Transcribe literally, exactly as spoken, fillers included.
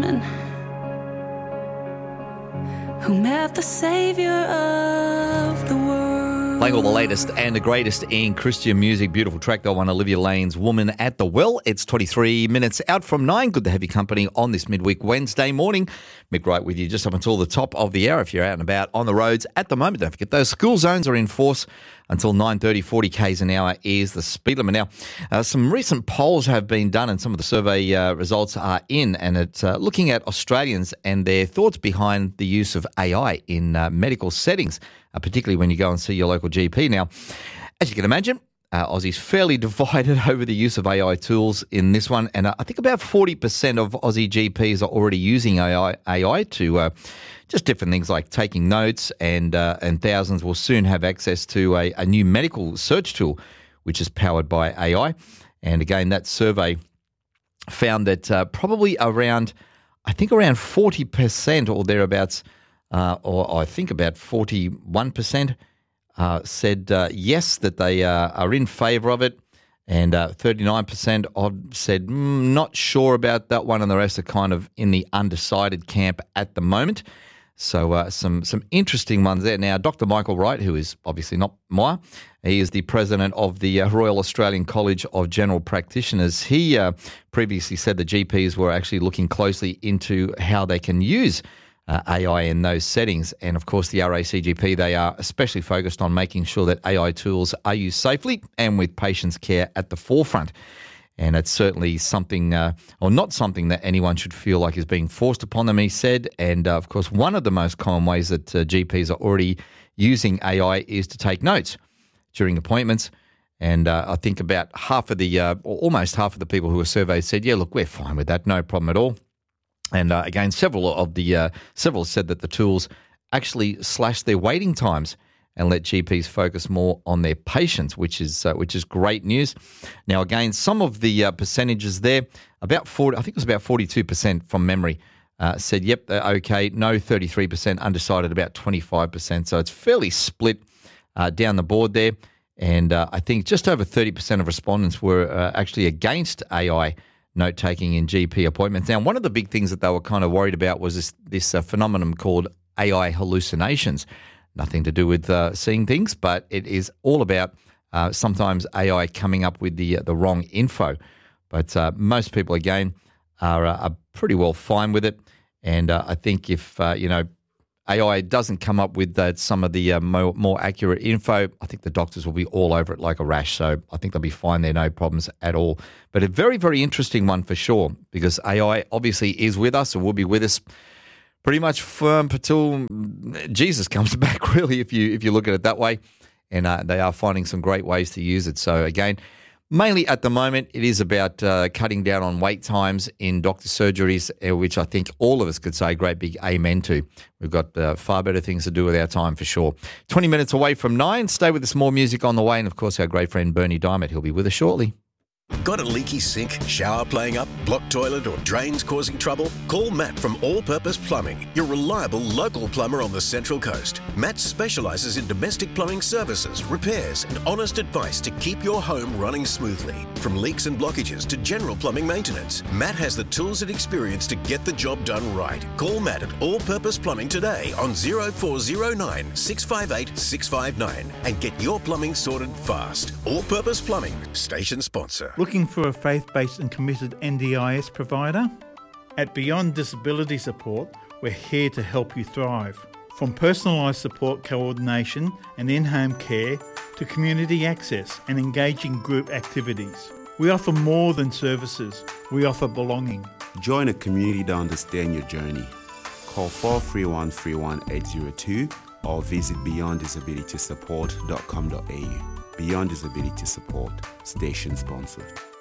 one who met the Savior of the world. Playing all the latest and the greatest in Christian music. Beautiful track, that one, Olivia Lane's Woman at the Well. It's twenty-three minutes out from nine. Good to have you company on this midweek Wednesday morning. Mick Wright with you just up until the top of the hour if you're out and about on the roads at the moment. Don't forget, those school zones are in force until nine thirty, forty kays an hour is the speed limit. Now, uh, some recent polls have been done and some of the survey uh, results are in, and it's uh, looking at Australians and their thoughts behind the use of A I in uh, medical settings, uh, particularly when you go and see your local G P. Now, as you can imagine, uh, Aussie's fairly divided over the use of A I tools in this one, and uh, I think about forty percent of Aussie G Ps are already using A I, A I to uh, just different things like taking notes, and uh, and thousands will soon have access to a, a new medical search tool, which is powered by A I. And again, that survey found that uh, probably around, I think around forty percent or thereabouts, uh, or I think about forty-one percent uh, said uh, yes, that they uh, are in favour of it. And uh, thirty-nine percent odd said mm, not sure about that one, and the rest are kind of in the undecided camp at the moment. So uh, some some interesting ones there. Now, Doctor Michael Wright, who is obviously not Maya, he is the president of the uh, Royal Australian College of General Practitioners. He uh, previously said the G Ps were actually looking closely into how they can use uh, A I in those settings. And, of course, the R A C G P, they are especially focused on making sure that A I tools are used safely and with patients' care at the forefront. And it's certainly something, uh, or not something that anyone should feel like is being forced upon them, he said. And, uh, of course, one of the most common ways that uh, G Ps are already using A I is to take notes during appointments. And uh, I think about half of the, uh, or almost half of the people who were surveyed said, yeah, look, we're fine with that, no problem at all. And, uh, again, several of the, uh, several said that the tools actually slash their waiting times and let G Ps focus more on their patients, which is uh, which is great news. Now, again, some of the uh, percentages there, about forty, I think it was about forty-two percent from memory, uh, said, yep, they're okay. No, thirty-three percent, undecided, about twenty-five percent. So it's fairly split uh, down the board there. And uh, I think just over thirty percent of respondents were uh, actually against A I note-taking in G P appointments. Now, one of the big things that they were kind of worried about was this, this uh, phenomenon called A I hallucinations. Nothing to do with uh, seeing things, but it is all about uh, sometimes A I coming up with the uh, the wrong info. But uh, most people, again, are, uh, are pretty well fine with it. And uh, I think if, uh, you know, A I doesn't come up with uh, some of the uh, more, more accurate info, I think the doctors will be all over it like a rash. So I think they'll be fine there, no problems at all. But a very, very interesting one for sure, because A I obviously is with us or will be with us pretty much firm until Jesus comes back, really, if you if you look at it that way. And uh, they are finding some great ways to use it. So, again, mainly at the moment, it is about uh, cutting down on wait times in doctor surgeries, uh, which I think all of us could say great big amen to. We've got uh, far better things to do with our time for sure. twenty minutes away from nine. Stay with us, more music on the way. And, of course, our great friend Bernie Diamond, he'll be with us shortly. Got a leaky sink, shower playing up, blocked toilet or drains causing trouble? Call Matt from All Purpose Plumbing, your reliable local plumber on the Central Coast. Matt specialises in domestic plumbing services, repairs and honest advice to keep your home running smoothly. From leaks and blockages to general plumbing maintenance, Matt has the tools and experience to get the job done right. Call Matt at All Purpose Plumbing today on zero four zero nine, six five eight, six five nine and get your plumbing sorted fast. All Purpose Plumbing, station sponsor. Looking for a faith-based and committed N D I S provider? At Beyond Disability Support, we're here to help you thrive. From personalised support coordination and in-home care to community access and engaging group activities. We offer more than services, we offer belonging. Join a community that understands your journey. Call four three one, three one eight zero two or visit beyond disability support dot com dot a u. Beyond Disability Support, station sponsor.